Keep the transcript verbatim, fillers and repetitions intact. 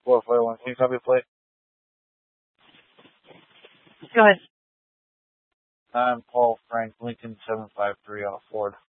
four five one. Can you copy plate? Go ahead. I'm Paul Frank Lincoln seven five three off Ford.